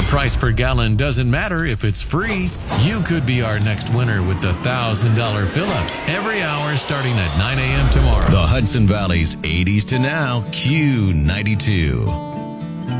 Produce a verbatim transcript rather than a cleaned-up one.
The price per gallon doesn't matter if it's free. You could be our next winner with the one thousand dollar fill-up every hour starting at nine a.m. tomorrow. The Hudson Valley's eighties to now Q ninety-two.